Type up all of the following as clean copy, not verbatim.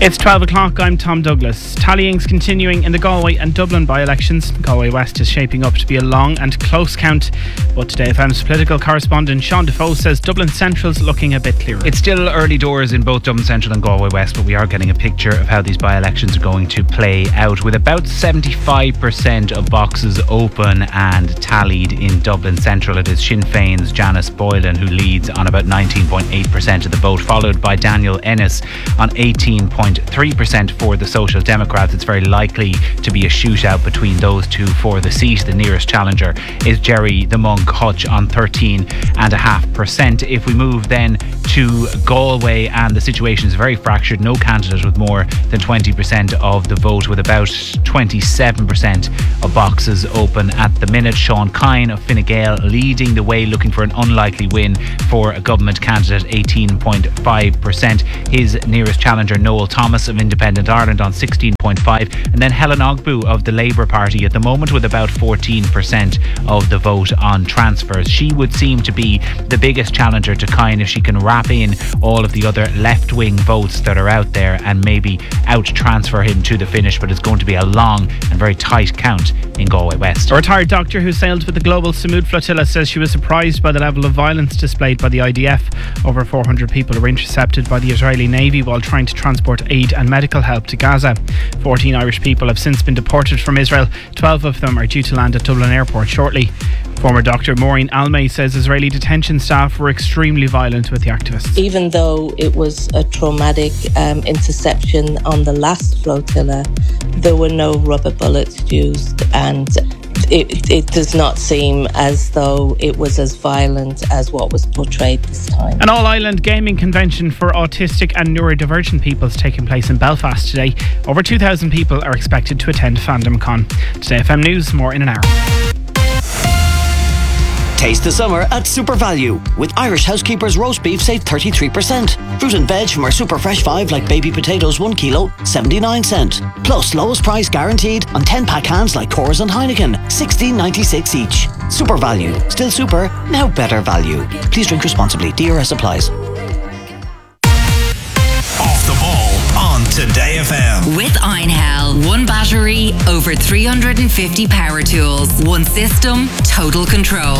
It's 12 o'clock, I'm Tom Douglas. Tallying's continuing in the Galway and Dublin by-elections. Galway West is shaping up to be a long and close count, but Today FM's political correspondent Sean Defoe says Dublin Central's looking a bit clearer. It's still early doors in both Dublin Central and Galway West, but we are getting a picture of how these by-elections are going to play out, with about 75% of boxes open and tallied in Dublin Central. It is Sinn Féin's Janice Boylan who leads on about 19.8% of the vote, followed by Daniel Ennis on 18.3% for the Social Democrats. It's very likely to be a shootout between those two for the seat. The nearest challenger is Jerry the Monk Hutch on 13.5%. If we move then to Galway, and the situation is very fractured. No candidate with more than 20% of the vote, with about 27% of boxes open at the minute. Sean Kine of Fine Gael leading the way, looking for an unlikely win for a government candidate, 18.5%. His nearest challenger, Noel Thomas of Independent Ireland, on 16.5%, and then Helen Ogbu of the Labour Party at the moment with about 14% of the vote on transfers. She would seem to be the biggest challenger to Kine if she can wrap in all of the other left-wing votes that are out there and maybe out-transfer him to the finish, but it's going to be a long and very tight count in Galway West. A retired doctor who sailed with the global Samud flotilla says she was surprised by the level of violence displayed by the IDF. Over 400 people were intercepted by the Israeli Navy while trying to transport aid and medical help to Gaza. 14 Irish people have since been deported from Israel. 12 of them are due to land at Dublin Airport shortly. Former Dr. Maureen Almay says Israeli detention staff were extremely violent with the activists. Even though it was a traumatic interception on the last flotilla, there were no rubber bullets used, and it does not seem as though it was as violent as what was portrayed this time. An all-island gaming convention for autistic and neurodivergent people is taking place in Belfast today. Over 2,000 people are expected to attend FandomCon. Today FM News, more in an hour. Taste the summer at Super Value. With Irish Housekeepers roast beef, save 33%. Fruit and veg from our Super Fresh 5, like baby potatoes 1 kilo, 79 cent. Plus lowest price guaranteed on 10-pack cans like Coors and Heineken, 16.96 each. Super Value. Still super, now better value. Please drink responsibly. DRS applies. Off the ball on Today FM. With Einhell. One battery, over 350 power tools. One system, total control.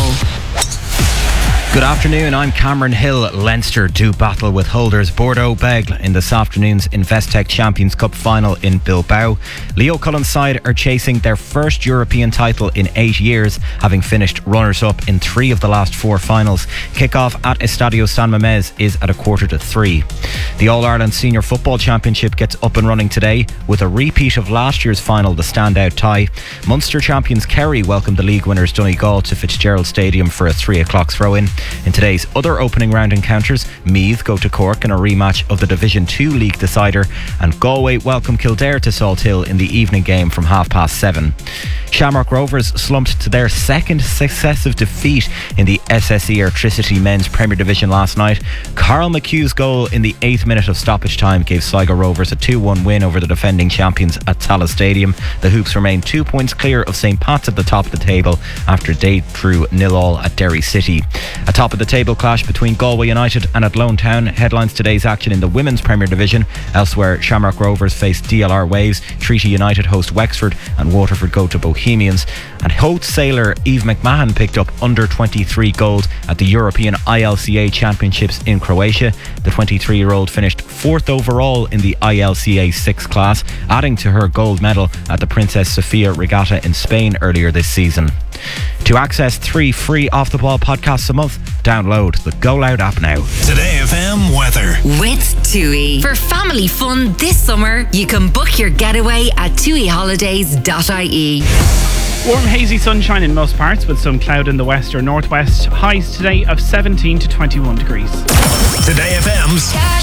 Good afternoon, I'm Cameron Hill. Leinster do battle with holders Bordeaux-Bègles in this afternoon's Investec Champions Cup final in Bilbao. Leo Cullen's side are chasing their first European title in 8 years, having finished runners-up in 3 of the last 4 finals. Kick-off at Estadio San Mamés is at 2:45. The All-Ireland Senior Football Championship gets up and running today, with a repeat of last year's final, the standout tie. Munster champions Kerry welcomed the league winners Donegal to Fitzgerald Stadium for a 3 o'clock throw-in. In today's other opening round encounters, Meath go to Cork in a rematch of the Division 2 league decider, and Galway welcome Kildare to Salthill in the evening game from 7:30. Shamrock Rovers slumped to their second successive defeat in the SSE Airtricity Men's Premier Division last night. Carl McHugh's goal in the 8th minute of stoppage time gave Sligo Rovers a 2-1 win over the defending champions at Tallaght Stadium. The Hoops remain 2 points clear of St. Pat's at the top of the table after they drew 0-0 at Derry City. A top of the table clash between Galway United and Athlone Town headlines today's action in the Women's Premier Division. Elsewhere, Shamrock Rovers face DLR Waves, Treaty United host Wexford, and Waterford go to Bohemians. And Howth sailor Eve McMahon picked up under 23 gold at the European ILCA Championships in Croatia. The 23-year-old finished 4th overall in the ILCA 6 class, adding to her gold medal at the Princess Sofia Regatta in Spain earlier this season. To access 3 free off-the-ball podcasts a month, download the Go Loud app now. Today FM weather. With TUI. For family fun this summer, you can book your getaway at tuiholidays.ie. Warm hazy sunshine in most parts, with some cloud in the west or northwest. Highs today of 17 to 21 degrees. Today FM's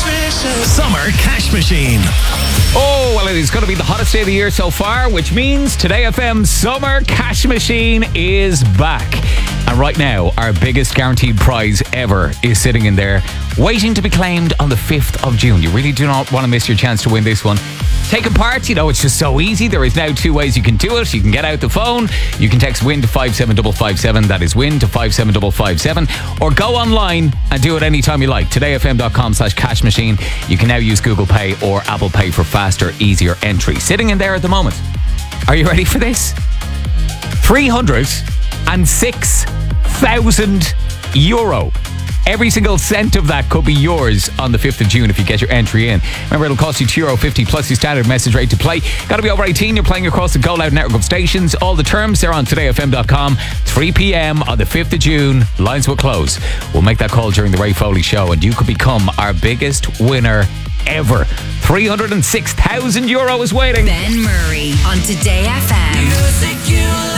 Summer Cash Machine. Oh, well, it is going to be the hottest day of the year so far, which means Today FM's Summer Cash Machine is back. And right now, our biggest guaranteed prize ever is sitting in there waiting to be claimed on the 5th of June. You really do not want to miss your chance to win this one. Taking part, it's just so easy. There is now 2 ways you can do it. You can get out the phone. You can text WIN to 57557. That is WIN to 57557. Or go online and do it anytime you like. todayfm.com/cash machine. You can now use Google Pay or Apple Pay for faster, easier entry. Sitting in there at the moment. Are you ready for this? €306,000. Every single cent of that could be yours on the 5th of June if you get your entry in. Remember, it'll cost you €2.50 plus your standard message rate to play. Got to be over 18. You're playing across the Go Loud network of stations. All the terms, they're on todayfm.com. 3 p.m. on the 5th of June. Lines will close. We'll make that call during the Ray Foley Show, and you could become our biggest winner ever. €306,000 is waiting. Ben Murray on Today FM. Music you love.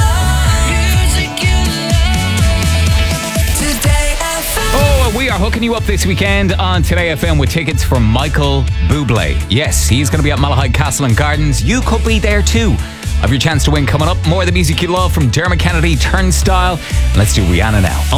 Oh, we are hooking you up this weekend on Today FM with tickets for Michael Bublé. Yes, he's going to be at Malahide Castle and Gardens. You could be there too. Have your chance to win coming up. More of the music you love from Dermot Kennedy, Turnstile. Let's do Rihanna now.